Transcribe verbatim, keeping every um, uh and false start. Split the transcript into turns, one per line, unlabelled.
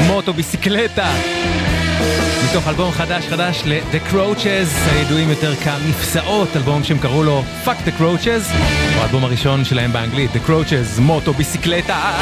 מוטו ביסיקלטה, מתוך אלבום חדש חדש ל-The Crouches, הידועים יותר כמפסעות, אלבום שהם קראו לו Fuck the Crouches, הוא האלבום הראשון שלהם באנגלית, The Crouches, מוטו ביסיקלטה.